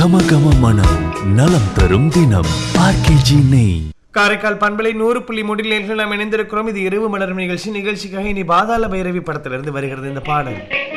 கம கம மனம் நலம் தரும் தினம் ஆர்கேஜி நெய். காரைக்கால் பண்பலை 100.3 நேயர்கள் நாம் இணைந்திருக்கிறோம். இது இரவு மலரும் நிகழ்ச்சிக்காக இனி பாதாள பைரவி படத்திலிருந்து வருகிறது இந்த பாடல்.